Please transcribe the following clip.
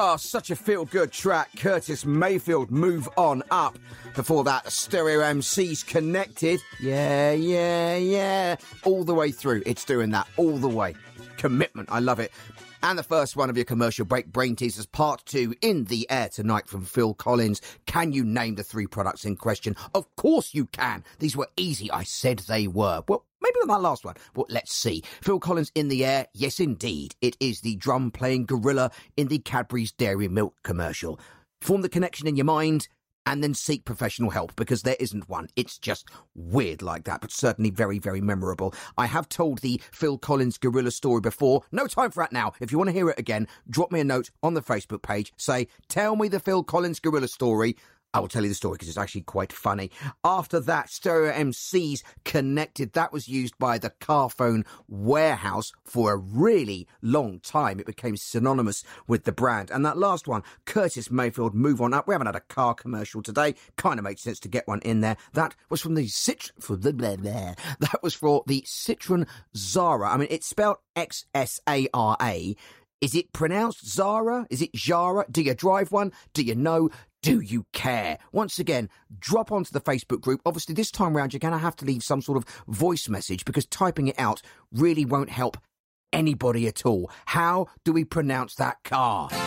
Oh, such a feel-good track. Curtis Mayfield, Move On Up. Before that, Stereo MC's Connected. Yeah. All the way through. It's doing that all the way. Commitment. I love it. And the first one of your commercial break brain teasers, part 2, in the air tonight from Phil Collins. Can you name the 3 products in question? Of course you can. These were easy. I said they were. Well, maybe on that last one. Well, let's see. Phil Collins in the air. Yes, indeed. It is the drum-playing gorilla in the Cadbury's Dairy Milk commercial. Form the connection in your mind and then seek professional help, because there isn't one. It's just weird like that, but certainly very, very memorable. I have told the Phil Collins gorilla story before. No time for that now. If you want to hear it again, drop me a note on the Facebook page. Say, tell me the Phil Collins gorilla story. I will tell you the story because it's actually quite funny. After that, Stereo MC's Connected. That was used by the Carphone warehouse for a really long time. It became synonymous with the brand. And that last one, Curtis Mayfield, Move On Up. We haven't had a car commercial today. Kind of makes sense to get one in there. That was from the That was for the Citroen Zara. I mean, it's spelled Xsara. Is it pronounced Zara? Is it Zara? Do you drive one? Do you know? Do you care? Once again, drop onto the Facebook group. Obviously, this time round, you're going to have to leave some sort of voice message because typing it out really won't help anybody at all. How do we pronounce that car?